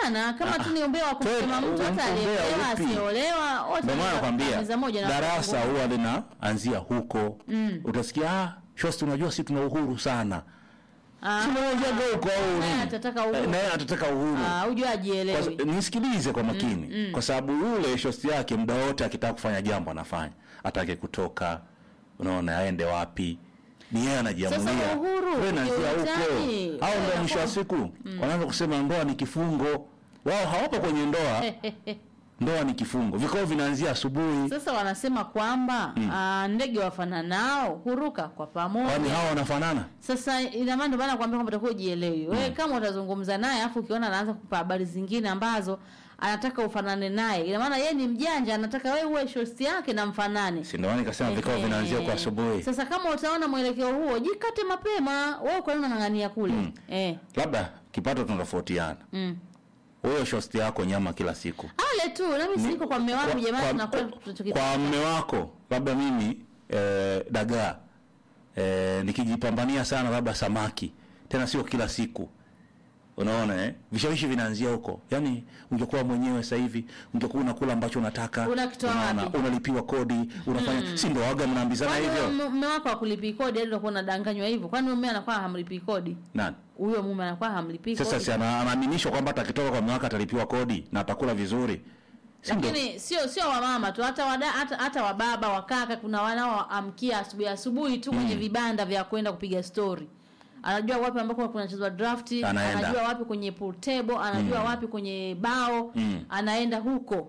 hapana, kama tu niombea kusema mtu hata aliyeolewa asiolewa wote. Ndio maana nakwambia darasa huwa linaanzia huko. Utasikia shosti, unajua sisi tuna uhuru sana. Tunaanza huko au naye atataka uhuru. Unajua ajielewe. Nisikilize kwa makini. Kwa sababu yule shosti yake muda wote akitaka kufanya jambo anafanya. Atake kutoka, unaona aende wapi? Ni yeye anajiamulia. Wewe unaanzia huko. Au ndio mwisho wa siku wanaanza kusema ndoa ni kifungo. Wao hawapo kwenye ndoa. Ndoa ni kifungo. Vikao vinaanzia asubuhi. Sasa wanasema kwamba ndege wafananao huruka kwa pamoja. Kwani hao wanafanana? Sasa ina maana ndio maana nakwambia kwamba utakuwa ujielewi. Wewe kama utazungumza naye afu ukiona anaanza kukupa habari zingine ambazo anataka ufanane naye, ina maana yeye ni mjanja, anataka wewe uwe shosti yake na mfanane. Si ndio nikasema vikao vinaanzia kwa asubuhi. Sasa kama utaona mwelekeo huo, jikate mapema. Wewe kwa nini unang'ang'ania kule? Labda kipato tunatofautiana. Wewe shosti yako nyama kila siku. Ale tu, na mimi siko kwa mume wangu jamani, tunakula tunachokitaka. Kwa mume wako, labda mimi dagaa. Nikijipambania sana labda samaki. Tena sio kila siku. Unaona vishawishi vinaanzia huko. Yaani ungekuwa mwenyewe sasa hivi, ungekuwa unakula ambacho unataka. Unalipiwa kodi, unafanya si ndio waga mnaambizana hivyo. Mume wako akulipi kodi ndio unakuwa unadanganywa hivyo. Kwani mume anakuwa hamlipi kodi? Nani? Huyo mume anakuwa hamlipi kodi. Sasa anaaminishwa kwamba atakitoka kwa mume wake atalipiwa kodi na atakula vizuri. Lakini sio wa mama tu, hata wa baba, wa kaka, kuna wanaoamkia asubuhi tu kwenye vibanda vya kwenda kupiga story. Anajua wapi ambako kunachezwa draft, anajua wapi kwenye pool table, anajua wapi kwenye bao, anaenda huko.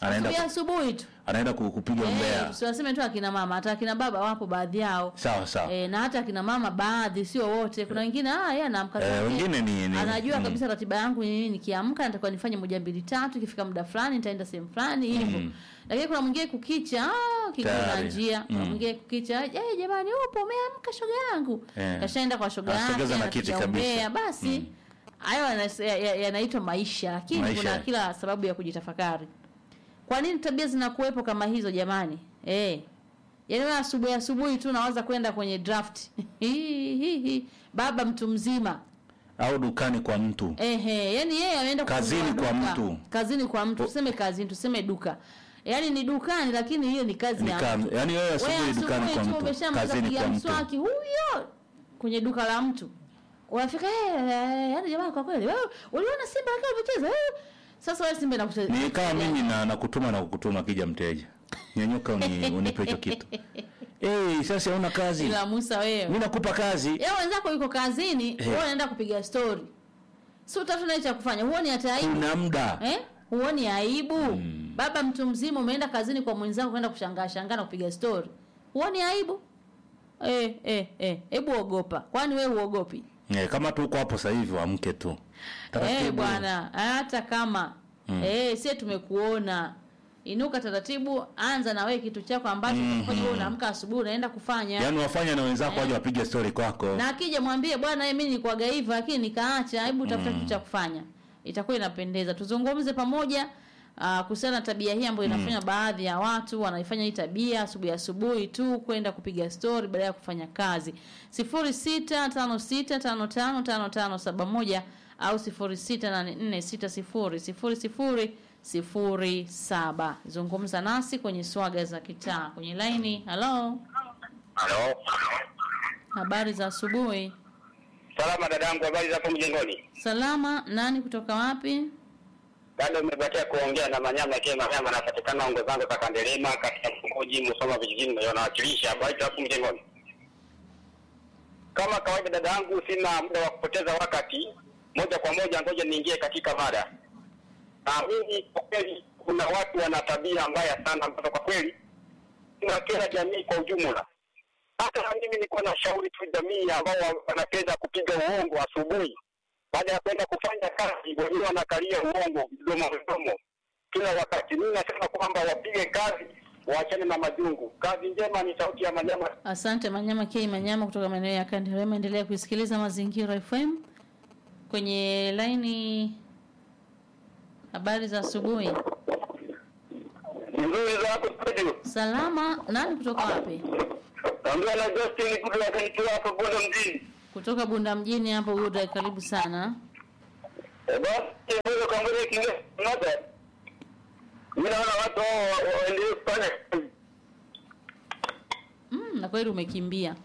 Asubuhi tu. Anaenda kupiga umbea. Usiwaseme tu akina mama, hata akina baba wapo baadhi yao. Sawa. Na hata akina mama baadhi, sio wote. Kuna wengine yeye anaamka wengine ni anajua kabisa ratiba yangu ni nikiamka natakuwa nifanye 1 2 3, ikifika muda fulani nitaenda sehemu fulani hivyo. Lakini kuna mwingine kukicha, kigona njia, mwingine kukicha, jamani upo umeamka shoga yangu. Kashaenda kwa shoga yake na kiti kabisa. Basi hayo yanaitwa maisha, lakini kuna kila sababu ya kujitafakari. Kwa nini tabia zinakuwepo kama hizo jamani? Yaani wewe asubuhi tu unaanza kwenda kwenye draft. Baba mtu mzima au dukani kwa mtu. Yaani yeye ameenda kazini kwa mtu. Kazini kwa mtu. Tuseme kazini, tuseme duka. Yaani ni dukani lakini hiyo ni kazi ya mtu. Yaani wewe asubuhi dukani kwa mtu. Kazini kwa mtu. Mswaki huyo kwenye duka la mtu. Unafika yaani jamani kwa kweli wewe uliona Simba akiwa anacheza sasa wewe Simba inakucheza. Ni kama mimi na kukutuma kija mteja. Nyanyuka unipe hicho kitu. Sasa una kazi. Ila Musa wewe. Mimi nakupa kazi. Yeye wenzako yuko kazini, wewe unaenda kupiga story. Si utatu na cha kufanya. Huoni hata aibu? Una muda. Huoni aibu? Baba mtu mzima umeenda kazini kwa mwenzako kwenda kushangaa na kupiga story. Huoni aibu? Hebu ogopa. Kwani wewe uogopi? Kama tu uko hapo sasa hivi amke tu. Bwana, hata kama sisi tumekuona. Inuka taratibu, anza na wewe kitu chako ambacho kwa wewe unaamka asubuhi unaenda kufanya. Yaani wafanya na wenzako waje wapige story kwako. Na akija mwambie bwana mimi nilikuaga hivi lakini nikaacha, hebu utafuta kitu cha kufanya. Itakuwa inapendeza. Tuzungumze pamoja kuhusiana na tabia hii ambayo inafanya baadhi ya watu wanaifanya hii tabia asubuhi tu kwenda kupiga story badala ya kufanya kazi. 0656555571 au 0684600007. Zungumza nasi kwenye swaga za kitaa. Kwenye line. Hello. Habari za asubuhi. Salama dadangu, habari za hapo mjengoni? Salama, nani kutoka wapi? Bado umebakia kuongea na Manyama Manyama anapatikana ongozango kwa Kandelema katika mkoji Musoma vijijini na nawakilisha habari za hapo mjengoni. Kama kawaida dadangu, sina muda wa kupoteza wakati, moja kwa moja ngoja niingie katika mada. Mimi kwa kweli kuna watu wana tabia mbaya sana ambazo kwa kweli inakera jamii kwa ujumla. Hata mimi niko na shauri tu jamii ambao wanapenda kupiga uongo asubuhi. Baada ya kwenda kufanya kazi, wenyewe wanakalia uongo mdomo. Kila wakati mimi nasema kwamba wapige kazi, waachane na majungu. Kazi njema ni sauti ya Manyama. Asante Manyama kutoka maeneo ya Kandelema. Endelea kusikiliza Mazingira FM. Kwenye line. Habari za asubuhi. Nzuri za hapo studio. Salama, nani kutoka wapi? Naambia na Justin kutoka hapo Bunda mjini. Kutoka Bunda mjini hapo Bunda, karibu sana. Basi mbona kaangalia kingine mmoja. Mimi naona watu waendelee kufanya. Na kweli umekimbia.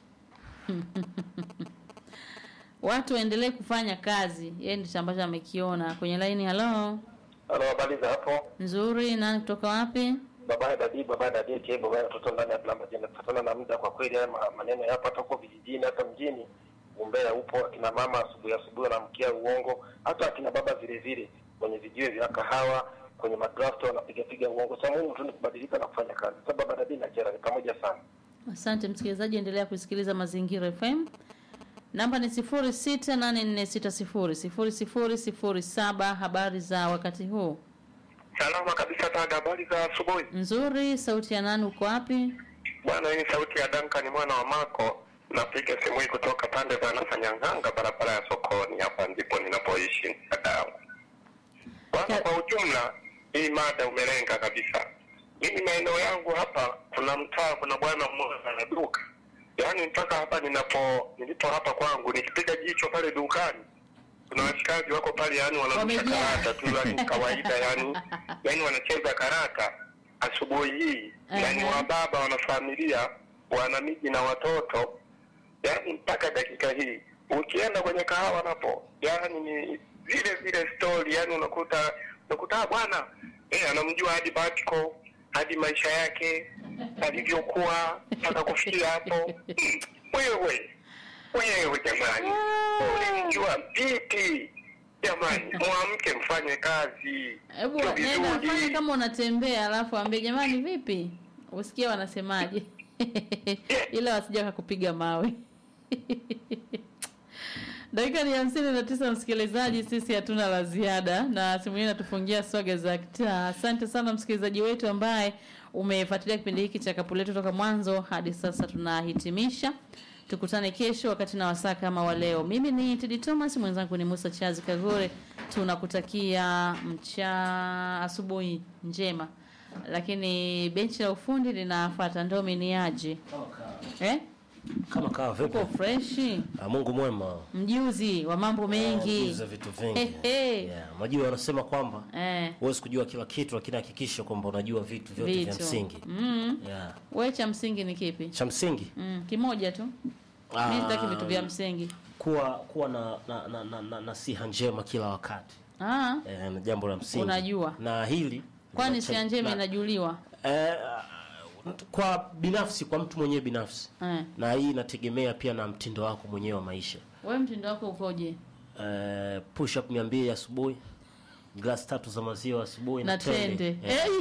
Watu waendelee kufanya kazi. Yeye ndicho ambacho amekiona. Kwenye line, hello. Halo, habari za hapo? Nzuri, nani kutoka wapi? Baba dadi kebo baba mtoto ndani ya plamba jana kufatana na muda. Kwa kweli haya maneno yapo hata huko vijijini, hata mjini. Umbea upo, akina mama asubuhi wanamkia uongo, hata akina baba vile vile kwenye vijiwe vya kahawa, kwenye madraft wanapiga uongo. Sasa Mungu tu ni kubadilika na kufanya kazi. Sababu dadi na jera ni pamoja sana. Asante msikilizaji, endelea kusikiliza Mazingira FM. Namba ni 0684600007. Habari za wakati huu? Salama kabisa dada, habari za asubuhi. Nzuri, sauti ya nani, uko wapi? Bwana, hii ni sauti ya Duncan mwana wa Mako. Napiga simu hii kutoka pande za Nafanyanganga, barabara ya Sokoni. Hapa ndipo ninapoishi dada. Bwana, kwa ujumla hii mada umelenga kabisa. Mimi maeneo yangu hapa kuna mtaa, kuna bwana mmoja ana duka. Yaani mpaka hapa nilipo hapa kwangu nikipiga jicho pale dukani, kuna washikaji wako pale, yani wanarusha karata tu, yani kawaida, yani wanacheza karata asubuhi hii. Yani wababa wana familia, wana miji na watoto. Yani mpaka dakika hii ukienda kwenye kahawa napo, yani ni vile story, yani unakuta bwana anamjua hadi Batiko, hadi maisha yake alivyokuwa mpaka kufikia hapo. Wewe jamani, unajua vipi jamani? Mwamke mfanye kazi. Hebu nenda fanye kama unatembea, alafu ambie jamani vipi? Usikie wanasemaje. Ila wasije kukupiga mawe. Dakika ni 59 msikilizaji, sisi hatuna la ziada na simu hii inatufungia swaga za kitaa. Asante sana msikilizaji wetu ambaye umefuatilia kipindi hiki cha Kapu Letu toka mwanzo hadi sasa. Tunahitimisha. Tukutane kesho wakati na wasaa kama wa leo. Mimi ni Teddy Thomas, mwenzangu ni Musa Chazi Kagore. Tunakutakia asubuhi njema. Lakini benchi la ufundi linafuata, ndomi ni aje? Kama kawa vipi? Uko fresh? Mungu mwema. Mjuzi wa mambo mengi. Mjuzi vitu vingi. Majua wanasema kwamba huwezi kujua kila kitu, lakini hakikisha kwamba unajua vitu vyote vya msingi. Wewe cha msingi ni kipi? Cha msingi? Kimoja tu. Mimi sitaki vitu vya msingi. Kuwa na siha njema kila wakati. Na jambo la msingi. Unajua. Na hili kwani siha njema inajuliwa? Kwa binafsi, kwa mtu mwenyewe binafsi. Na hii inategemea pia na mtindo wako mwenyewe wa maisha. Wewe mtindo wako ukoje? Push up 200 asubuhi, glass 3 za maziwa asubuhi na tende.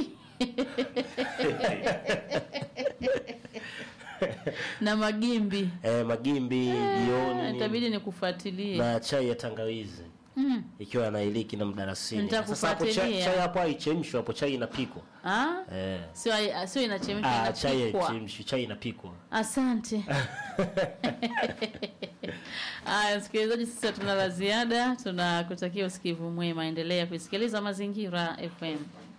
Na magimbi. Magimbi jioni. Itabidi nikufuatilie. Na chai ya tangawizi. Ikiwa na iliki na mdalasini. Sasa hapo chai hapo haichemshwi, hapo chai inapikwa. Sio inachemshwa, inapikwa. Chai inapikwa. Asante. Msikilizaji, sisi tuna la ziada. Tunakutakia usikivu mwema. Endelea kusikiliza Mazingira FM.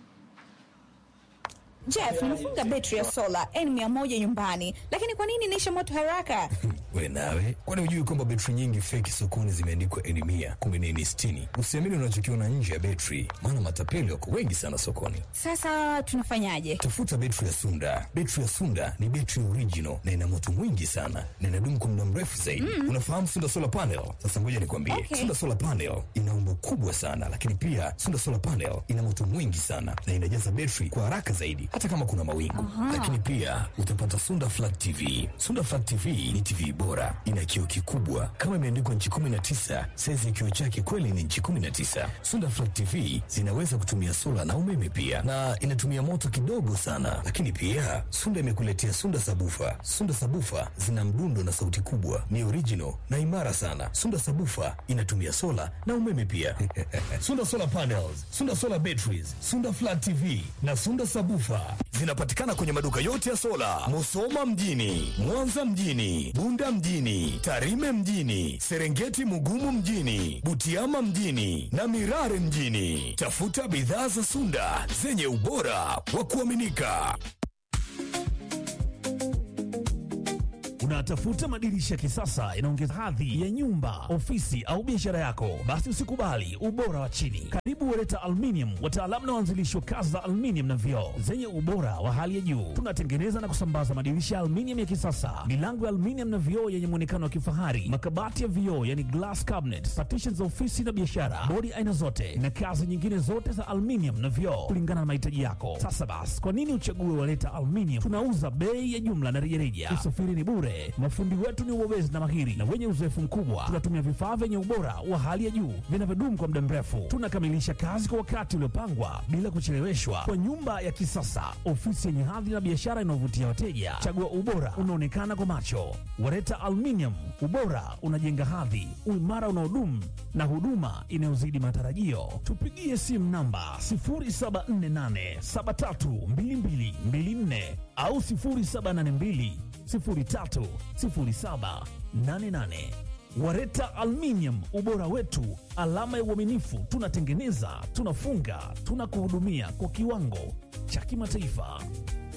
Jeff, nimefunga betri ya sola N100 nyumbani, lakini kwa nini inaisha moto haraka? Wewe nawe, kwani hujui kwamba betri nyingi fake sokoni zimeandikwa N100, kumbe ni N60? Usiamini unachokiona nje ya betri, maana matapeli wako wengi sana sokoni. Sasa tunafanyaje? Tafuta betri ya Sunda. Betri ya Sunda ni betri original na ina moto mwingi sana na inadumu kwa muda mrefu zaidi. Unafahamu Sunda Solar Panel? Sasa ngoja nikwambie. Sunda Solar Panel ina umbo kubwa sana, lakini pia Sunda Solar Panel ina moto mwingi sana na inajaza betri kwa haraka zaidi hata kama kuna mawingu. Lakini pia utapata Sunda Flat TV. Sunda Flat TV ni TV bora, ina kioo kikubwa kama imeandikwa inchi 19, size ya kioo chake kweli ni inchi 19. Sunda Flat TV zinaweza kutumia sola na umeme pia, na inatumia moto kidogo sana. Lakini pia Sunda imekuletea Sunda Sabufa. Sunda Sabufa zina mdundo na sauti kubwa, ni original na imara sana. Sunda Sabufa inatumia sola na umeme pia. Sunda Solar Panels, Sunda Solar Batteries, Sunda Flat TV na Sunda Sabufa zinapatikana kwenye maduka yote ya sola, Musoma mjini, Mwanza mjini, Bunda mjini, Tarime mjini, Serengeti Mugumu mjini, Butiama mjini na Mirare mjini. Tafuta bidhaa za Sunda zenye ubora wa kuaminika. Unatafuta madirisha ya kisasa inaongeza hadhi ya nyumba, ofisi au biashara yako? Basi usikubali ubora wa chini. Karibu Wereta Aluminium, wataalamu na waanzilishi wa kazi za aluminium na vioo zenye ubora wa hali ya juu. Tunatengeneza na kusambaza madirisha ya aluminium ya kisasa, milango ya aluminium na vioo yenye muonekano wa kifahari, makabati ya vioo yani glass cabinets, partitions za ofisi na biashara, bodi aina zote na kazi nyingine zote za aluminium na vioo kulingana na mahitaji yako. Sasa basi, kwa nini uchague Wereta Aluminium? Tunauza bei ya jumla na rejareja. Usafiri ni bure. Mafundi wetu ni wabobezi na mahiri na wenye uzoefu mkubwa. Tunatumia vifaa vyenye ubora wa hali ya juu vinavyodumu kwa muda mrefu. Tunakamilisha kazi kwa wakati uliopangwa bila kucheleweshwa. Kwa nyumba ya kisasa, ofisi yenye hadhi na biashara inayovutia wateja, chagua ubora unaonekana kwa macho. Wereta Aluminium, ubora unajenga hadhi, uimara unaodumu na huduma inayozidi matarajio. Tupigie simu namba 0748732224 au 0782030788. Wereta Aluminium, ubora wetu, alama ya uaminifu. Tunatengeneza, tunafunga, tunakuhudumia kwa kiwango cha kimataifa.